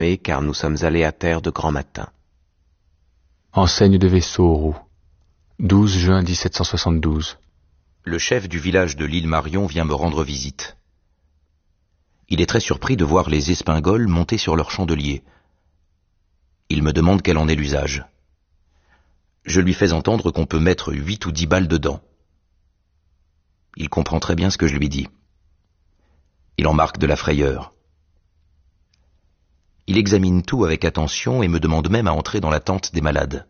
car nous sommes allés à terre de grand matin. Enseigne de vaisseau aux roues. 12 juin 1772. Le chef du village de l'île Marion vient me rendre visite. Il est très surpris de voir les espingoles monter sur leur chandelier. Il me demande quel en est l'usage. Je lui fais entendre qu'on peut mettre 8 ou 10 balles dedans. Il comprend très bien ce que je lui dis. Il en marque de la frayeur. Il examine tout avec attention et me demande même à entrer dans la tente des malades.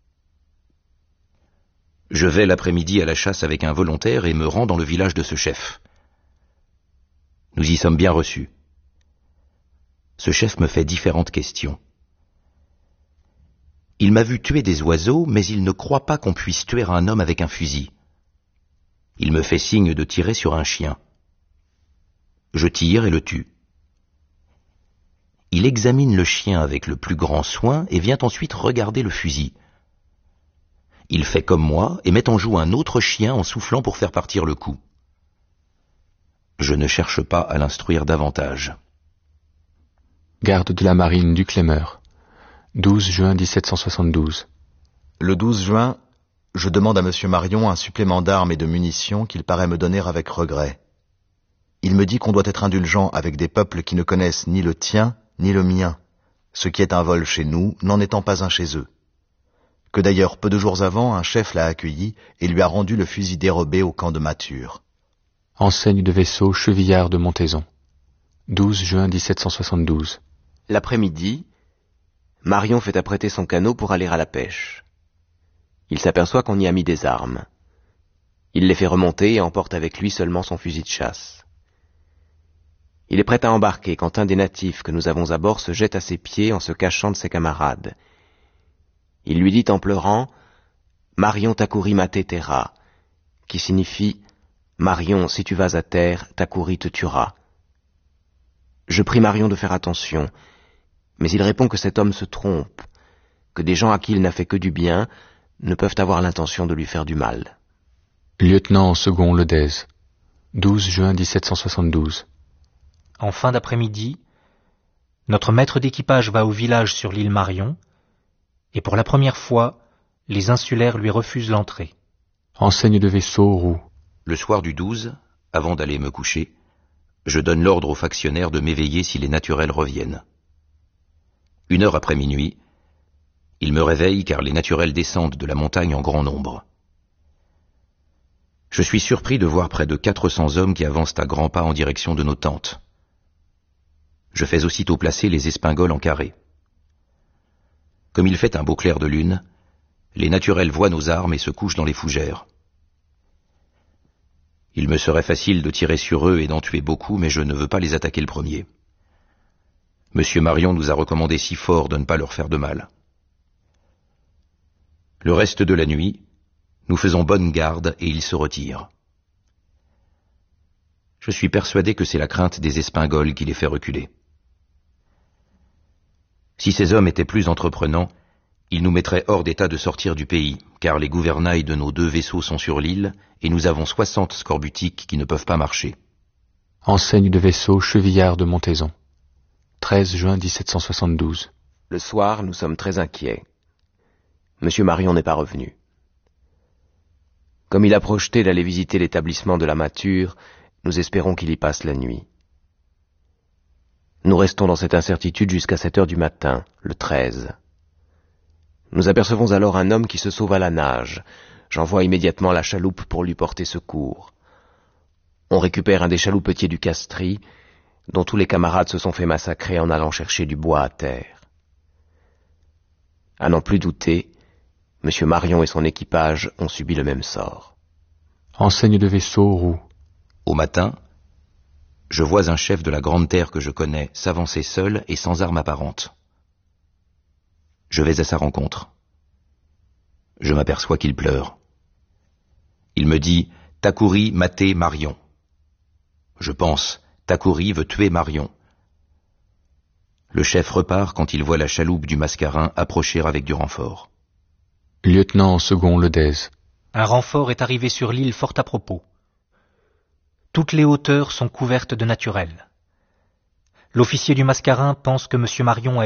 Je vais l'après-midi à la chasse avec un volontaire et me rends dans le village de ce chef. Nous y sommes bien reçus. Ce chef me fait différentes questions. Il m'a vu tuer des oiseaux, mais il ne croit pas qu'on puisse tuer un homme avec un fusil. Il me fait signe de tirer sur un chien. Je tire et le tue. Il examine le chien avec le plus grand soin et vient ensuite regarder le fusil. Il fait comme moi et met en joue un autre chien en soufflant pour faire partir le coup. Je ne cherche pas à l'instruire davantage. Garde de la marine du Clémer. 12 juin 1772. Le 12 juin, je demande à M. Marion un supplément d'armes et de munitions qu'il paraît me donner avec regret. Il me dit qu'on doit être indulgent avec des peuples qui ne connaissent ni le tien ni le mien, ce qui est un vol chez nous n'en étant pas un chez eux. Que d'ailleurs, peu de jours avant, un chef l'a accueilli et lui a rendu le fusil dérobé au camp de Mathur. Enseigne de vaisseau Chevillard de Montaison. 12 juin 1772. L'après-midi, Marion fait apprêter son canot pour aller à la pêche. Il s'aperçoit qu'on y a mis des armes. Il les fait remonter et emporte avec lui seulement son fusil de chasse. Il est prêt à embarquer quand un des natifs que nous avons à bord se jette à ses pieds en se cachant de ses camarades. Il lui dit en pleurant « Marion Takuri mate tera », qui signifie « Marion, si tu vas à terre, Takuri te tuera ». Je prie Marion de faire attention, mais il répond que cet homme se trompe, que des gens à qui il n'a fait que du bien ne peuvent avoir l'intention de lui faire du mal. Lieutenant en second Ledez. 12 juin 1772. En fin d'après-midi, notre maître d'équipage va au village sur l'île Marion, et pour la première fois, les insulaires lui refusent l'entrée. Enseigne de vaisseau aux roues. Le soir du 12, avant d'aller me coucher, je donne l'ordre aux factionnaires de m'éveiller si les naturels reviennent. 1 heure après minuit, ils me réveillent car les naturels descendent de la montagne en grand nombre. Je suis surpris de voir près de 400 hommes qui avancent à grands pas en direction de nos tentes. Je fais aussitôt placer les espingoles en carré. Comme il fait un beau clair de lune, les naturels voient nos armes et se couchent dans les fougères. Il me serait facile de tirer sur eux et d'en tuer beaucoup, mais je ne veux pas les attaquer le premier. Monsieur Marion nous a recommandé si fort de ne pas leur faire de mal. Le reste de la nuit, nous faisons bonne garde et ils se retirent. Je suis persuadé que c'est la crainte des espingoles qui les fait reculer. Si ces hommes étaient plus entreprenants, ils nous mettraient hors d'état de sortir du pays, car les gouvernails de nos 2 vaisseaux sont sur l'île, et nous avons 60 scorbutiques qui ne peuvent pas marcher. Enseigne de vaisseau Chevillard de Montaison. 13 juin 1772. Le soir, nous sommes très inquiets. Monsieur Marion n'est pas revenu. Comme il a projeté d'aller visiter l'établissement de la Mathur, nous espérons qu'il y passe la nuit. Nous restons dans cette incertitude jusqu'à 7 heures du matin, le 13. Nous apercevons alors un homme qui se sauve à la nage. J'envoie immédiatement la chaloupe pour lui porter secours. On récupère un des chaloupetiers du Castris, dont tous les camarades se sont fait massacrer en allant chercher du bois à terre. À n'en plus douter, M. Marion et son équipage ont subi le même sort. Enseigne de vaisseau aux roues. Au matin, je vois un chef de la grande terre que je connais s'avancer seul et sans arme apparente. Je vais à sa rencontre. Je m'aperçois qu'il pleure. Il me dit « Takuri mate Marion ». Je pense « Takuri veut tuer Marion ». Le chef repart quand il voit la chaloupe du Mascarin approcher avec du renfort. Lieutenant en second Ledez. Un renfort est arrivé sur l'île fort à propos. Toutes les hauteurs sont couvertes de naturels. L'officier du Mascarin pense que M. Marion a